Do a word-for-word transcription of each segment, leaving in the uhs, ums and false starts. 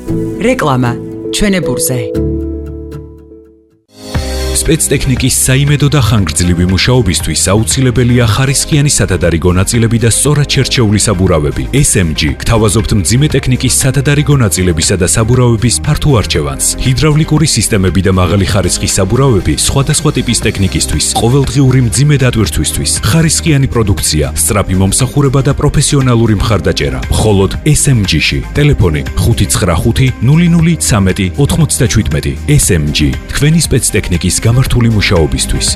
რეკლამა ჩვენებურზე. სპეცტექნიკის საიმედო და ხანგრძლივი მუშაობისთვის აუცილებელია ხარისხიანი სათადარიგო ნაწილები და სწორად შერჩეული საბურავები. ეს ემ ჯი გთავაზობთ მძიმე ტექნიკის სათადარიგო ნაწილებისა და საბურავების ფართო არჩევანს. ჰიდრავლიკური სისტემები და მაღალი ხარისხის საბურავები სხვადასხვა ტიპის ტექნიკისთვის, ყოველდღიური მძიმე დატვირთვისთვის, ხარისხიანი პროდუქცია, სწრაფი მომსახურება და პროფესიონალური მხარდაჭერა. მხოლოდ ეს ემ ჯი-ში. ტელეფონი ხუთი ცხრა ხუთი ნული ნული ცამეტი ოთხმოცდაჩვიდმეტი. ეს ემ ჯი თქვენი სპეცტექნიკის გამართული მუშაობისთვის.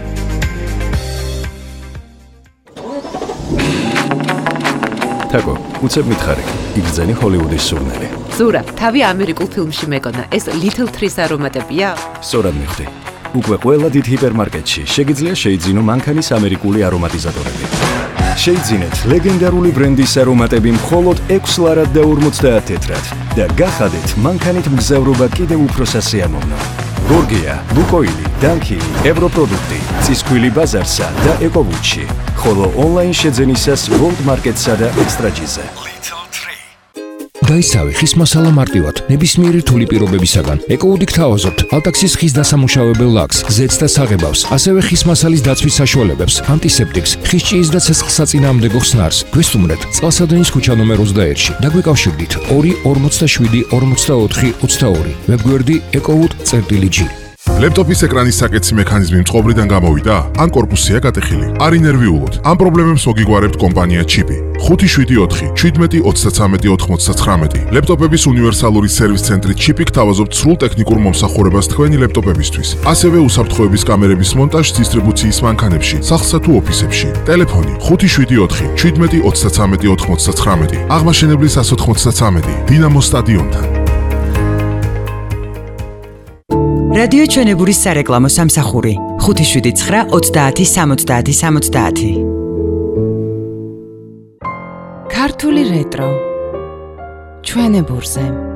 თაკო, უცებ მითხარი, იგრძენი ჰოლივუდის სურნელი. ზურა, თავი ამერიკულ ფილმში მეკონა, ეს Little Trees არომატებია? სწორად მიხვდი. უკვე ყველა დიდ ჰიპერმარკეტში შეგიძლია შეიძინო მანქანის ამერიკული არომატიზატორები. შეიძინეთ ლეგენდარული ბრენდის არომატები მხოლოდ ექვს ლარად და ორმოცდაათ თეთრად და გახადეთ მანქანით მგზავრობა კიდევ უფრო სასიამოვნო. გორგია, ლუკოილი, დანკილი, ევროპროდუქტი, წისქვილი ბაზარსა და ეკოვუჩი, ხოლო ონლაინ შეძენისას World Market-სა და ექსტრაჯიზე. დაისავი ხის მასალა მარტივად, ნებისმიერი რთული პირობებისაგან. ეკოუდი გთავაზობთ ალტაქსის ხის დასამუშავებელ ლაქს, ზეთს და საღებავს, ასევე ხის მასალის დაცვის საშუალებებს, ანტისეპტიკს, ხის ჭიის და ცეცხლსაწინააღმდეგო ხსნარს. გვესტუმრეთ წყალსადენის ქუჩა ნომერ ოცდაერთში. დაგვიკავშირდით ორი ორმოცდაშვიდი ორმოცდაოთხი ოცდაორი. ვებგვერდი ეკოუდი.ჯი. ლეპტოპის ეკრანის საკეთის მექანიზმი მწყობრიდან გამოვიდა? ან კორპუსია გატეხილი? არ ინერვიულოთ. ამ პრობლემებს მოგიგგვარებთ კომპანია ჩიპი. ხუთი შვიდი ოთხი შვიდმეტი ოცდაცამეტი ოთხმოცდაცხრამეტი. ლეპტოპების უნივერსალური სერვის ცენტრი ჩიპი გთავაზობთ სრულ ტექნიკურ მომსახურებას თქვენი ლეპტოპებისთვის. ასევე უსაფრთხოების კამერების მონტაჟს დისტრიბუციის მანქანებში, სახლსა თუ ოფისებში. ტელეფონი ხუთი შვიდი ოთხი შვიდმეტი ოცდაცამეტი ოთხმოცდაცხრამეტი. აღმაშენებლის ას ოთხმოცდაცამეტი. დინამოს სტადიონთან. რადიო ჩვენებურის სარეკლამო სამსახური ხუთი შვიდი ცხრა ოცდაათი სამოცდაათი სამოცდაათი. ქართული რეტრო ჩვენებურზე.